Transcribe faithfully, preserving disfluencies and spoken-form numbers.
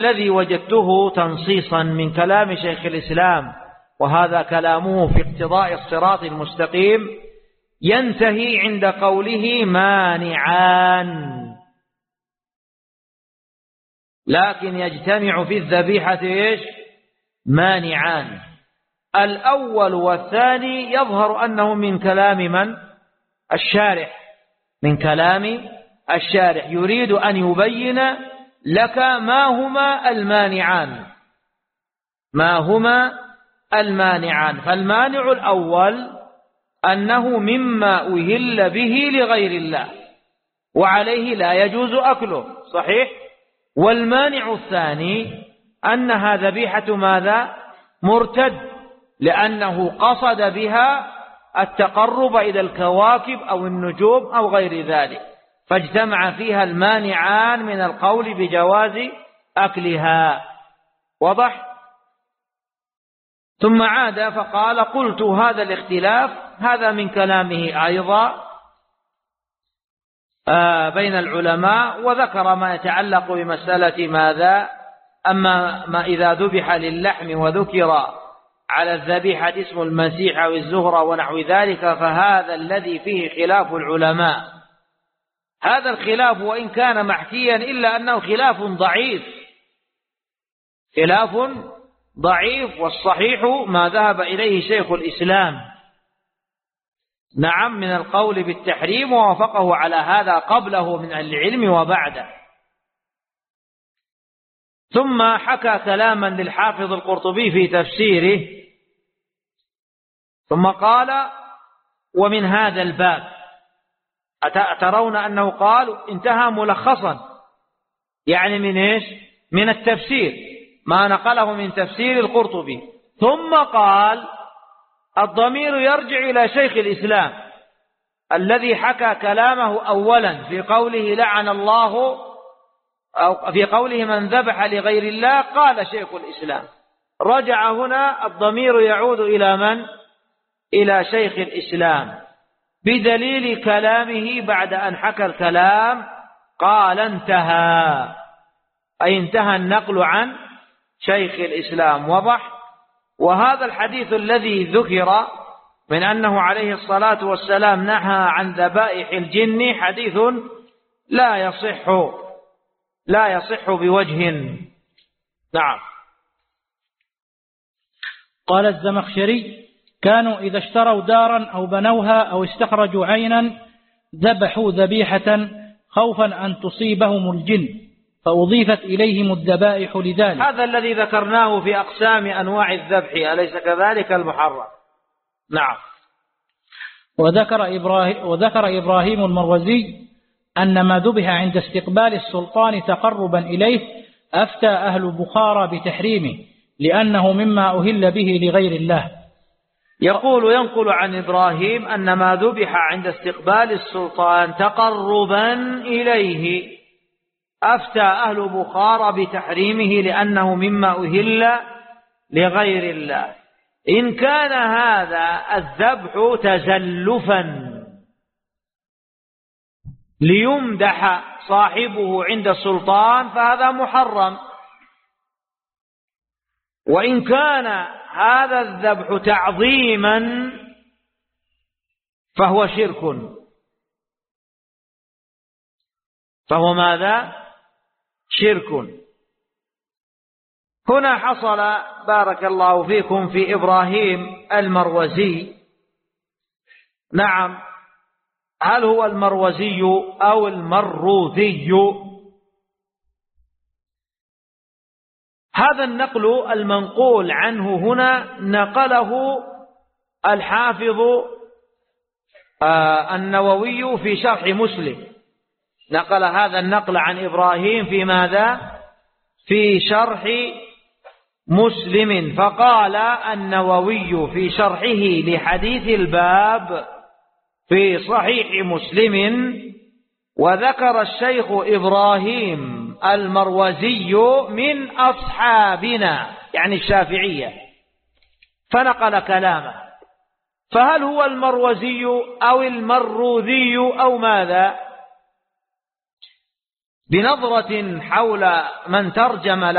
الذي وجدته تنصيصا من كلام شيخ الإسلام، وهذا كلامه في اقتضاء الصراط المستقيم، ينتهي عند قوله مانعان، لكن يجتمع في الذبيحة إيش؟ مانعان. الأول والثاني يظهر أنه من كلام من؟ الشارح، من كلام الشارح، يريد أن يبين لك ما هما المانعان، ما هما المانعان. فالمانع الأول أنه مما أهل به لغير الله وعليه لا يجوز أكله، صحيح؟ والمانع الثاني أنها ذبيحة ماذا؟ مرتد، لأنه قصد بها التقرب إلى الكواكب أو النجوم أو غير ذلك، فاجتمع فيها المانعان من القول بجواز أكلها. واضح؟ ثم عاد فقال قلت هذا الاختلاف هذا من كلامه أيضا بين العلماء، وذكر ما يتعلق بمسألة ماذا؟ أما ما إذا ذبح للحم وذكر على الذبيحة اسم المسيح أو الزهرة ونحو ذلك، فهذا الذي فيه خلاف العلماء. هذا الخلاف وإن كان محكيا إلا أنه خلاف ضعيف، خلاف ضعيف، والصحيح ما ذهب إليه شيخ الإسلام، نعم، من القول بالتحريم، ووافقه على هذا قبله من أهل العلم وبعده. ثم حكى كلاما للحافظ القرطبي في تفسيره، ثم قال ومن هذا الباب، أترون أنه قال انتهى ملخصا، يعني من إيش؟ من التفسير، ما نقله من تفسير القرطبي. ثم قال الضمير يرجع إلى شيخ الإسلام الذي حكى كلامه أولا في قوله لعن الله، أو في قوله من ذبح لغير الله، قال شيخ الإسلام. رجع هنا الضمير يعود إلى من؟ إلى شيخ الإسلام، بدليل كلامه بعد أن حكى الكلام قال انتهى، أي انتهى النقل عن شيخ الإسلام. وضح؟ وهذا الحديث الذي ذكر من أنه عليه الصلاة والسلام نهى عن ذبائح الجن حديث لا يصح، لا يصح بوجه. نعم. قال الزمخشري كانوا إذا اشتروا دارا أو بنوها أو استخرجوا عينا ذبحوا ذبيحة خوفا أن تصيبهم الجن، فأضيفت إليهم الذبائح لذلك. هذا الذي ذكرناه في أقسام أنواع الذبح، أليس كذلك المحرم؟ نعم. وذكر إبراهيم, وذكر إبراهيم المروزي أن ما ذبح عند استقبال السلطان تقربا إليه أفتى أهل بخارى بتحريمه لأنه مما أهل به لغير الله. يقول ينقل عن إبراهيم أن ما ذبح عند استقبال السلطان تقربا إليه أفتى أهل بخارى بتحريمه لأنه مما أهل لغير الله. إن كان هذا الذبح تزلفا ليمدح صاحبه عند السلطان فهذا محرم، وإن كان هذا الذبح تعظيما فهو شرك. فهو ماذا؟ شرك. هنا حصل بارك الله فيكم في إبراهيم المروزي، نعم، هل هو المروزي أو المروذي؟ هذا النقل المنقول عنه هنا نقله الحافظ النووي في شرح مسلم، نقل هذا النقل عن إبراهيم في ماذا؟ في شرح مسلم. فقال النووي في شرحه لحديث الباب في صحيح مسلم: وذكر الشيخ إبراهيم المروزي من أصحابنا، يعني الشافعية، فنقل كلامه. فهل هو المروزي أو المروذي أو ماذا؟ بنظرة حول من ترجم له